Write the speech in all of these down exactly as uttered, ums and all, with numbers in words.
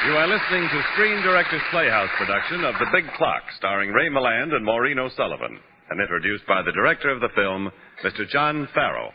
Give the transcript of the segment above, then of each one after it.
You are listening to Screen Directors Playhouse production of The Big Clock, starring Ray Milland and Maureen O'Sullivan, and introduced by the director of the film, Mister John Farrow.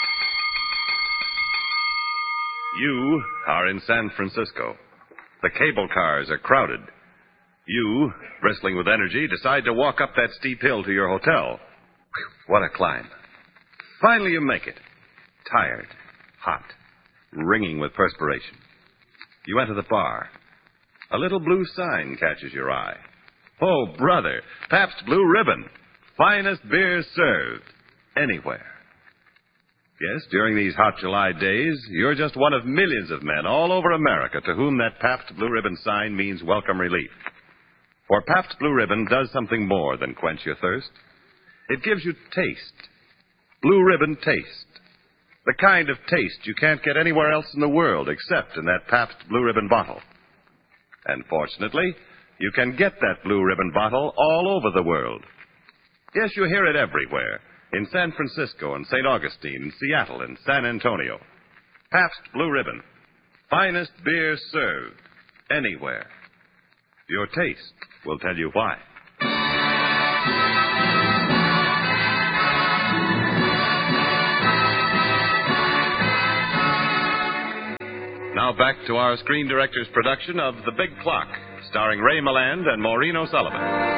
You are in San Francisco. The cable cars are crowded. You, bristling with energy, decide to walk up that steep hill to your hotel. Whew, what a climb. Finally you make it. Tired, hot, wringing with perspiration. You enter the bar. A little blue sign catches your eye. Oh, brother, Pabst Blue Ribbon. Finest beer served anywhere. Yes, during these hot July days, you're just one of millions of men all over America to whom that Pabst Blue Ribbon sign means welcome relief. For Pabst Blue Ribbon does something more than quench your thirst. It gives you taste. Blue Ribbon taste. The kind of taste you can't get anywhere else in the world except in that Pabst Blue Ribbon bottle. And fortunately, you can get that Blue Ribbon bottle all over the world. Yes, you hear it everywhere. In San Francisco and Saint Augustine and Seattle and San Antonio. Pabst Blue Ribbon. Finest beer served anywhere. Your taste will tell you why. Now back to our Screen Directors production of The Big Clock, starring Ray Milland and Maureen O'Sullivan.